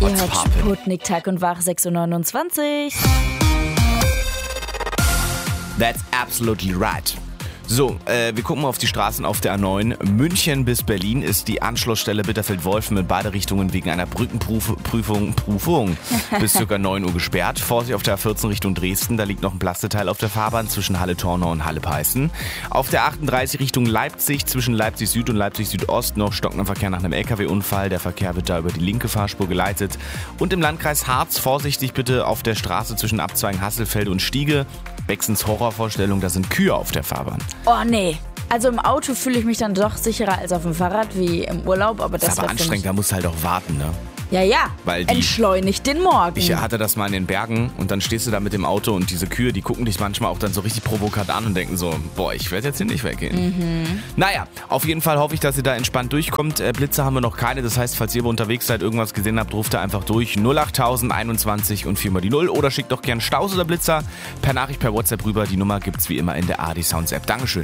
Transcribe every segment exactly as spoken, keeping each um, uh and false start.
Ihr What's hört poppin'? Sputnik Tag und Wach sechs Uhr neunundzwanzig. That's absolutely right. So, äh, wir gucken mal auf die Straßen auf der A neun. München bis Berlin ist die Anschlussstelle Bitterfeld-Wolfen in beide Richtungen wegen einer Brückenprüfung Prüfung bis ca. neun Uhr gesperrt. Vorsicht auf der A vierzehn Richtung Dresden, da liegt noch ein Plasteteil auf der Fahrbahn zwischen Halle-Tornau und Halle-Peißen. Auf der achtunddreißig Richtung Leipzig zwischen Leipzig Süd und Leipzig Südost noch stockender Verkehr nach einem L K W-Unfall. Der Verkehr wird da über die linke Fahrspur geleitet. Und im Landkreis Harz vorsichtig bitte auf der Straße zwischen Abzweigen Hasselfeld und Stiege. Becksens Horrorvorstellung, da sind Kühe auf der Fahrbahn. Oh nee. Also im Auto fühle ich mich dann doch sicherer als auf dem Fahrrad wie im Urlaub. Aber das Das ist aber wär für anstrengend, da musst du halt auch warten, ne? mich- Ja, ja. Weil die- Entschleunigt den Morgen. Ich hatte das mal in den Bergen und dann stehst du da mit dem Auto und diese Kühe, die gucken dich manchmal auch dann so richtig provokant an und denken so, boah, ich werde jetzt hier nicht weggehen. Mhm. Naja, auf jeden Fall hoffe ich, dass ihr da entspannt durchkommt. Äh, Blitze haben wir noch keine, das heißt, falls ihr unterwegs seid, irgendwas gesehen habt, ruft da einfach durch null acht einundzwanzig und viermal die Null oder schickt doch gern Staus oder Blitzer per Nachricht per WhatsApp rüber. Die Nummer gibt's wie immer in der A R D Sounds App. Dankeschön.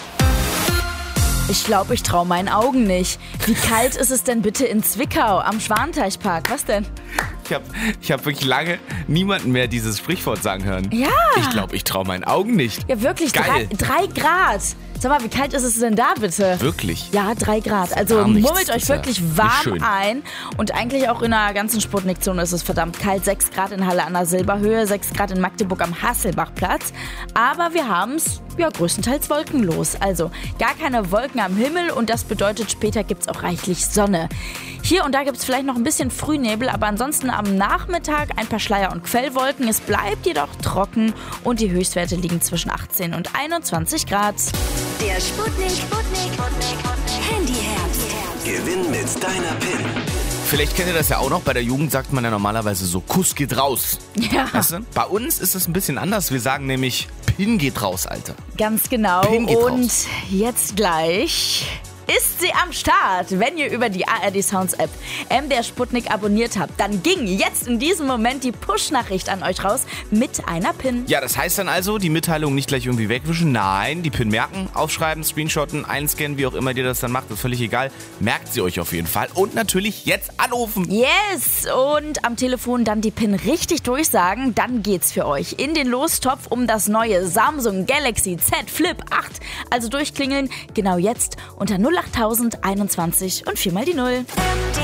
Ich glaube, ich traue meinen Augen nicht. Wie kalt ist es denn bitte in Zwickau am Schwanteichpark? Was denn? Ich habe ich hab wirklich lange niemanden mehr dieses Sprichwort sagen hören. Ja. Ich glaube, ich traue meinen Augen nicht. Ja, wirklich, drei, Geil. drei Grad. Sag mal, wie kalt ist es denn da bitte? Wirklich? Ja, drei Grad. Also Gar nichts. murmelt Das euch ist ja wirklich nicht warm schön. ein. Und eigentlich auch in der ganzen Sputnik-Zone ist es verdammt kalt. sechs Grad in Halle an der Silberhöhe, sechs Grad in Magdeburg am Hasselbachplatz. Aber wir haben es ja größtenteils wolkenlos. Also gar keine Wolken am Himmel und das bedeutet, später gibt es auch reichlich Sonne. Hier und da gibt es vielleicht noch ein bisschen Frühnebel, aber ansonsten am Nachmittag ein paar Schleier- und Quellwolken. Es bleibt jedoch trocken und die Höchstwerte liegen zwischen achtzehn und einundzwanzig Grad. Der Sputnik, Sputnik, Handyherbst. Gewinn mit deiner PIN. Vielleicht kennt ihr das ja auch noch. Bei der Jugend sagt man ja normalerweise so, Kuss geht raus. Ja. Weißt du? Bei uns ist es ein bisschen anders. Wir sagen nämlich, Pin geht raus, Alter. Ganz genau. Pin geht Und raus. jetzt gleich ist sie am Start. Wenn ihr über die A R D Sounds App M D R Sputnik abonniert habt, dann ging jetzt in diesem Moment die Push-Nachricht an euch raus mit einer PIN. Ja, das heißt dann also, die Mitteilung nicht gleich irgendwie wegwischen. Nein, die Pin merken, aufschreiben, screenshotten, einscannen, wie auch immer ihr das dann macht, ist völlig egal. Merkt sie euch auf jeden Fall. Und natürlich jetzt anrufen. Yes! Und am Telefon dann die PIN richtig durchsagen. Dann geht's für euch in den Lostopf um das neue Samsung Galaxy Z Flip acht. Also durchklingeln, genau jetzt unter null acht einundzwanzig und viermal die Null.